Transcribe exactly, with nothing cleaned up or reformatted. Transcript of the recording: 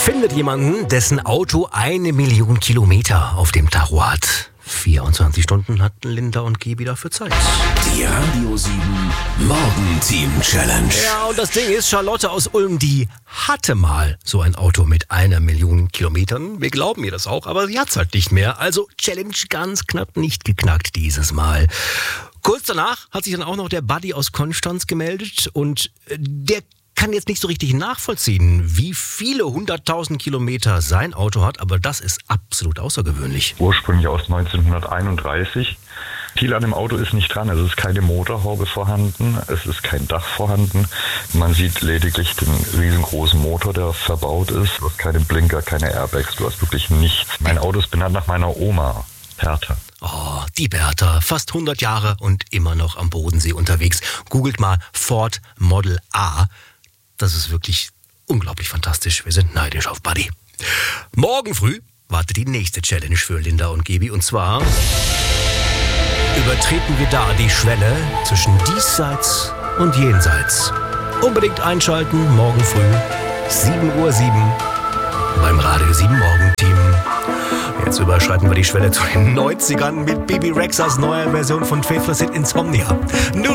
Findet jemanden, dessen Auto eine Million Kilometer auf dem Tacho hat. vierundzwanzig Stunden hatten Linda und Gibi dafür Zeit. Die Radio sieben Morgenteam Challenge. Ja, und das Ding ist, Charlotte aus Ulm, die hatte mal so ein Auto mit einer Million Kilometern. Wir glauben ihr das auch, aber sie hat's halt nicht mehr. Also Challenge ganz knapp nicht geknackt dieses Mal. Kurz danach hat sich dann auch noch der Buddy aus Konstanz gemeldet und der kann jetzt nicht so richtig nachvollziehen, wie viele hunderttausend Kilometer sein Auto hat, aber das ist absolut außergewöhnlich. Ursprünglich aus neunzehnhunderteinunddreißig. Viel an dem Auto ist nicht dran. Es ist keine Motorhaube vorhanden, es ist kein Dach vorhanden. Man sieht lediglich den riesengroßen Motor, der verbaut ist. Du hast keine Blinker, keine Airbags, du hast wirklich nichts. Mein Auto ist benannt nach meiner Oma, Hertha. Oh, die Bertha, fast hundert Jahre und immer noch am Bodensee unterwegs. Googelt mal Ford Model A. Das ist wirklich unglaublich fantastisch. Wir sind neidisch auf Buddy. Morgen früh wartet die nächste Challenge für Linda und Gibi. Und zwar übertreten wir da die Schwelle zwischen diesseits und jenseits. Unbedingt einschalten, morgen früh, sieben Uhr sieben beim Radio sieben Morgenteam. Jetzt überschreiten wir die Schwelle zu den neunzigern mit Bibi Rexhas neuer Version von Faithless Hit Insomnia.